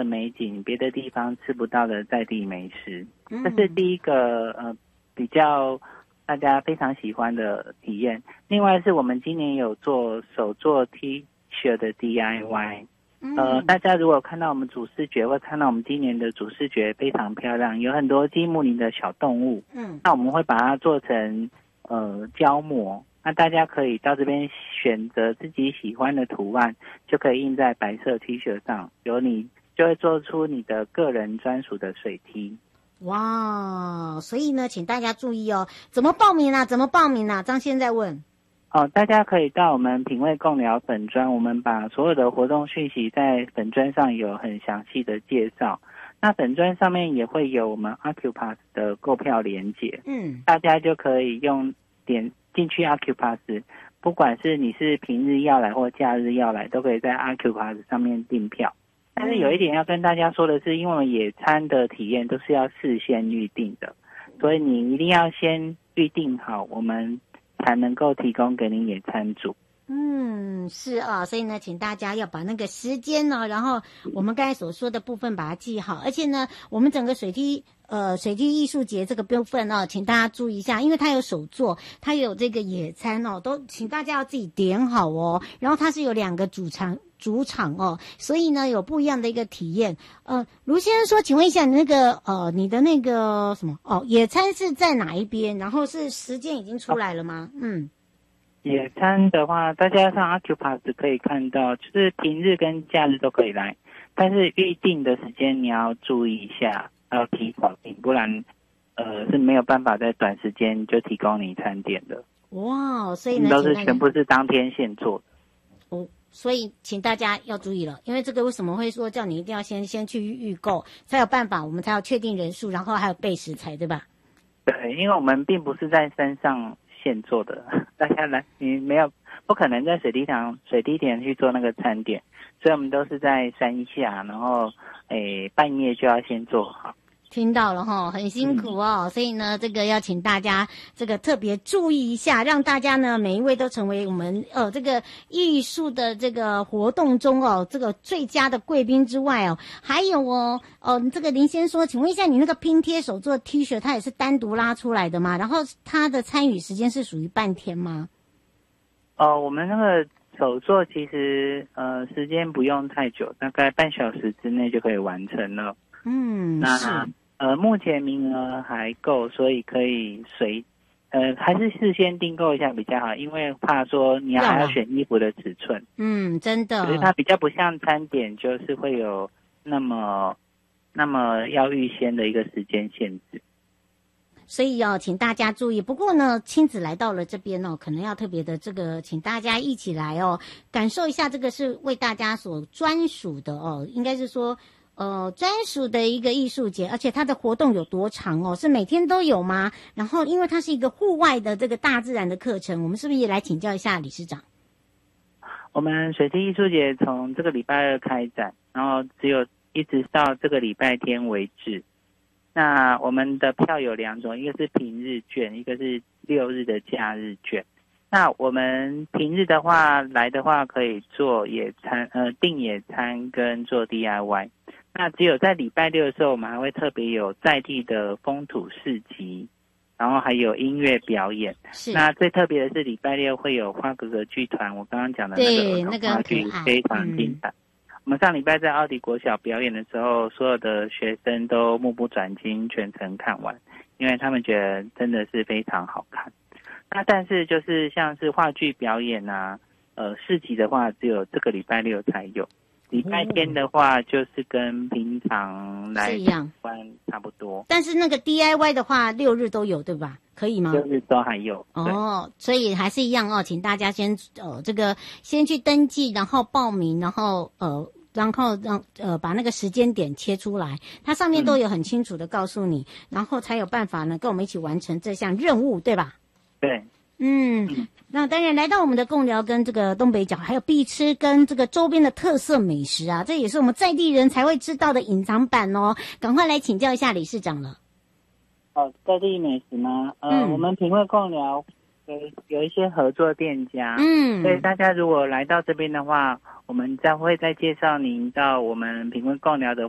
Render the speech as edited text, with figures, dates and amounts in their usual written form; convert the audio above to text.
的美景，别的地方吃不到的在地美食，这是第一个比较大家非常喜欢的体验。另外是我们今年有做手做 T 恤的 DIY，大家如果看到我们主视觉，会看到我们今年的主视觉非常漂亮，有很多积木林的小动物，那我们会把它做成胶膜。那大家可以到这边选择自己喜欢的图案，就可以印在白色 T 恤上，你就会做出你的个人专属的水梯。 哇，所以呢，请大家注意哦，怎么报名啊？张先在问。 大家可以到我们品味共聊粉专，我们把所有的活动讯息在粉专上有很详细的介绍。那粉专上面也会有我们 Accupass 的购票连结，大家就可以点进去 Accupass， 不管是你是平日要来或假日要来，都可以在 Accupass 上面订票。但是有一点要跟大家说的是，因为我们野餐的体验都是要事先预定的，所以你一定要先预定好，我们才能够提供给你野餐组。 是啊，所以呢，请大家要把那个时间呢，然后我们刚才所说的部分把它记好，而且呢，我们整个水梯艺术节这个部分哦，请大家注意一下，因为它有手作，它有这个野餐哦，都请大家要自己点好哦。然后它是有2个主场哦，所以呢有不一样的一个体验。卢先生说，请问一下你那个你的那个什么野餐是在哪一边？然后是时间已经出来了吗？ 野餐的话，大家上 Accupass 可以看到，就是平日跟假日都可以来，但是预定的时间你要注意一下，要提早订，不然是没有办法在短时间就提供你餐点的。 哇，所以呢都是全部是当天现做的。 所以请大家要注意了，因为这个为什么会说叫你一定要先去预购，才有办法，我们才要确定人数，然后还有备食材，对吧？ 对，因为我们并不是在山上现做的，大家来，你不可能在水滴田去做那个餐点，所以我们都是在山下，然后半夜就要先做好。 听到了哈，很辛苦哦，所以呢，这个要请大家这个特别注意一下，让大家呢每一位都成为我们这个艺术的这个活动中这个最佳的贵宾之外还有这个林先说，请问一下，你那个拼贴手做 T 恤，它也是单独拉出来的吗？然后它的参与时间是属于半天吗？ 我们那个手作其实时间不用太久，大概半小时之内就可以完成了。那目前名额还够，所以可以还是事先订购一下比较好，因为怕说你还要选衣服的尺寸。 真的。 可是它比较不像餐点，就是会有那么要预先的一个时间限制。 所以请大家注意。不过呢，亲子来到了这边可能要特别的这个，请大家一起来感受一下，这个是为大家所专属的应该是说专属的一个艺术节，而且它的活动有多长是每天都有吗？然后因为它是一个户外的这个大自然的课程，我们是不是也来请教一下理事长？ 我们水梯艺术节从这个礼拜2开展，然后一直到这个礼拜天为止。那我们的票有2种，一个是平日券，一个是6日的假日券。那我们平日的话来的话，可以做野餐订野餐跟做 DIY。那只有在礼拜6的时候，我们还会特别有在地的风土市集，然后还有音乐表演。那最特别的是礼拜6会有花格格剧团，我刚刚讲的那个话剧非常精彩。我们上礼拜在奥迪国小表演的时候，所有的学生都目不转睛全程看完，因为他们觉得真的是非常好看。那但是就是像是话剧表演市集的话只有这个礼拜6才有，礼拜天的话就是跟平常来参观差不多。 但是那个 DIY 的话6日都有对吧？可以吗？ 6日都还有所以还是一样请大家先先去登记，然后报名，然后把那个时间点切出来，它上面都有很清楚的告诉你，然后才有办法呢跟我们一起完成这项任务，对吧？ 对。 那当然来到我们的贡寮跟这个东北角，还有必吃跟这个周边的特色美食啊，这也是我们在地人才会知道的隐藏版赶快来请教一下理事长了。 在地美食吗？我们品味贡寮有一些合作店家，所以大家如果来到这边的话，我们会再介绍您到我们品味贡寮的